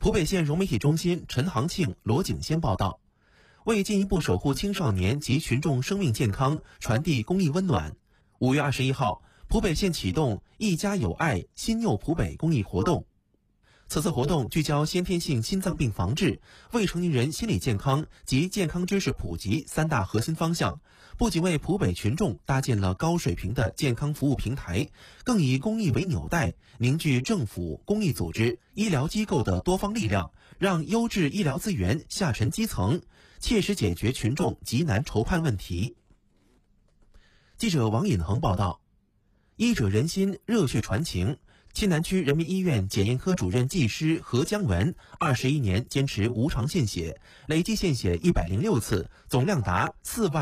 浦北县融媒体中心陈航庆、罗景先报道，为进一步守护青少年及群众生命健康，传递公益温暖，5月21号，浦北县启动一家有爱心佑浦北公益活动。此次活动聚焦先天性心脏病防治、未成年人心理健康及健康知识普及3大核心方向，不仅为浦北群众搭建了高水平的健康服务平台，更以公益为纽带，凝聚政府、公益组织、医疗机构的多方力量，让优质医疗资源下沉基层，切实解决群众急难愁盼问题。记者王尹恒报道，医者仁心，热血传情。西南区人民医院检验科主任技师何江文21年坚持无偿献血，累计献血106次，总量达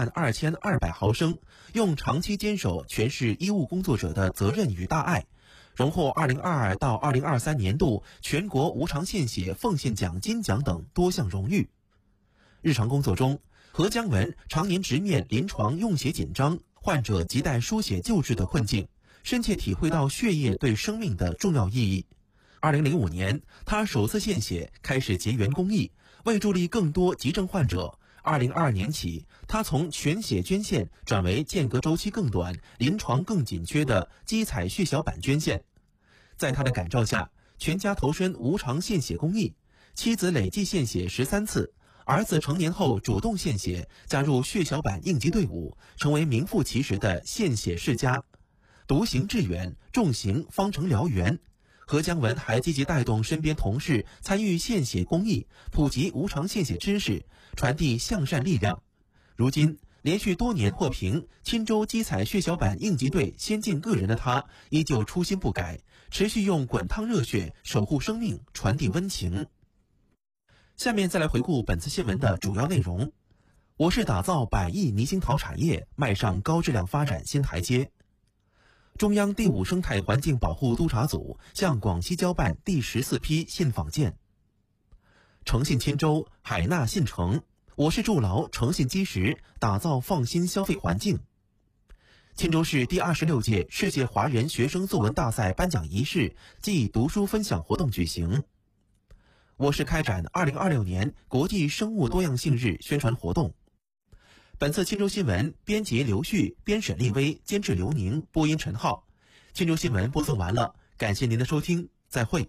42200毫升，用长期坚守诠释医务工作者的责任与大爱，荣获2022到2023年度全国无偿献血奉献奖金奖等多项荣誉。日常工作中，何江文常年直面临床用血紧张、患者亟待输血救治的困境，深切体会到血液对生命的重要意义。2005年，他首次献血，开始结缘公益，为助力更多急症患者。2022年起，他从全血捐献转为间隔周期更短、临床更紧缺的基采血小板捐献。在他的感召下，全家投身无偿献血公益，妻子累计献血13次，儿子成年后主动献血，加入血小板应急队伍，成为名副其实的献血世家。独行致远，众行方成燎原。何江文还积极带动身边同事参与献血公益，普及无偿献血知识，传递向善力量。如今，连续多年获评钦州基采血小板应急队先进个人的他，依旧初心不改，持续用滚烫热血守护生命，传递温情。下面再来回顾本次新闻的主要内容。我市打造100亿泥兴陶产业，迈上高质量发展新台阶。中央第5生态环境保护督察组向广西交办第14批信访件。诚信钦州，海纳信诚，我市筑牢诚信基石，打造放心消费环境。钦州市第26届世界华人学生作文大赛颁奖仪式暨读书分享活动举行。我市开展2026年国际生物多样性日宣传活动。本次钦州新闻编辑刘旭，编审丽薇，监制刘宁，播音陈浩。钦州新闻播送完了，感谢您的收听，再会。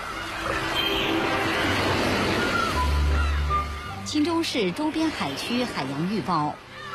钦州市周边海区海洋预报。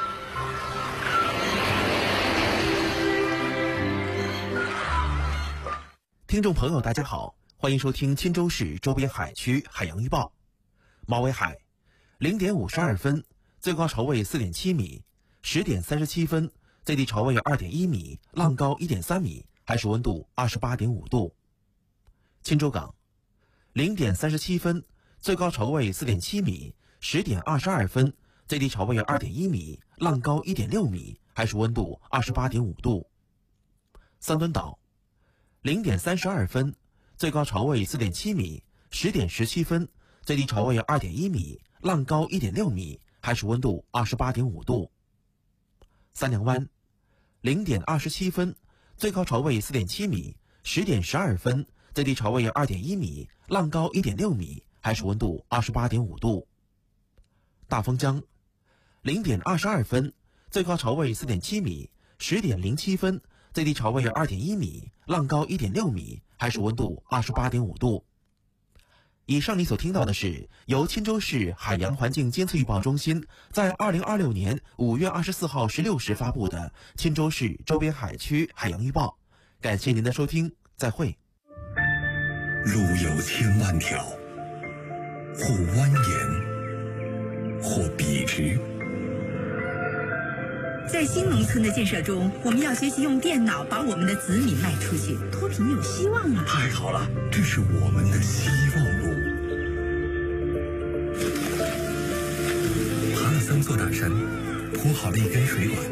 听众朋友大家好，欢迎收听钦州市周边海区海洋预报。猫尾海0点52分，最高潮位4.7米；10点37分，最低潮位2.1米，浪高1.3米，海水温度28.5度。钦州港0点37分，最高潮位4.7米；10点22分，最低潮位2.1米，浪高1.6米，海水温度28.5度。三墩岛0点32分，最高潮位4.7米；10点17分，最低潮位2.1米，浪高1.6米，海水温度28.5度。三娘湾0点27分，最高潮位4.7米；10点12分，最低潮位2.1米，浪高1.6米，海水温度28.5度。大丰江0点22分，最高潮位4.7米；10点07分，最低潮位2.1米，浪高1.6米，海水温度28.5度。以上你所听到的是由钦州市海洋环境监测预报中心在2026年5月24号16时发布的钦州市周边海区海洋预报。感谢您的收听，再会。 路有千万条，或蜿蜒，或笔直。 在新农村的建设中，我们要学习用电脑把我们的子女卖出去，脱贫有希望啊！ 太好了，这是我们的希望路。爬了3座大山，铺好了1根水管，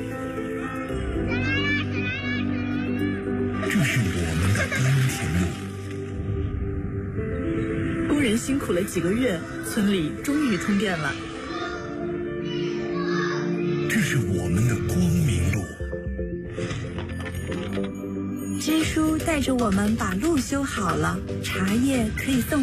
这是我们的甘甜路。 工人辛苦了几个月，村里终于通电了。 这是我们的光明路。 支书带着我们把路修好了，茶叶可以送